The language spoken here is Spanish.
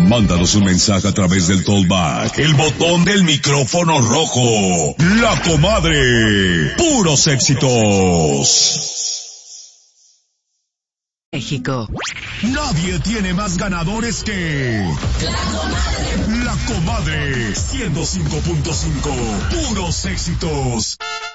Mándanos un mensaje a través del Tollback, el botón del micrófono rojo. La Comadre. Puros éxitos. México. Nadie tiene más ganadores que La Comadre 105.5. Puros éxitos.